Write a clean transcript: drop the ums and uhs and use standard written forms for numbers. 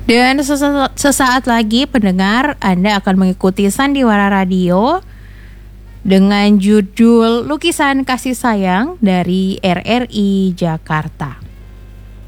Dan sesaat lagi pendengar, Anda akan mengikuti Sandiwara Radio dengan judul Lukisan Kasih Sayang dari RRI Jakarta.